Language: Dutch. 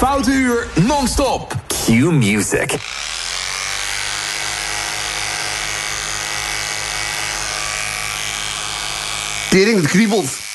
Foute uur non-stop. Q Music. Tering, het kriebelt.